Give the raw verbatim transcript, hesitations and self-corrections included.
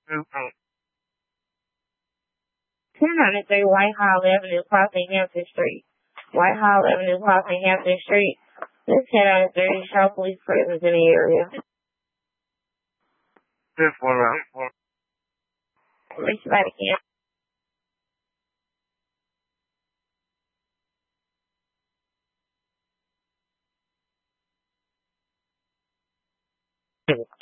ten ninety-three Whitehall Avenue, crossing Hampton Street. Whitehall Avenue, crossing Hampton Street. This ten ninety-three show police presence in the area. This one, right? Reach back again.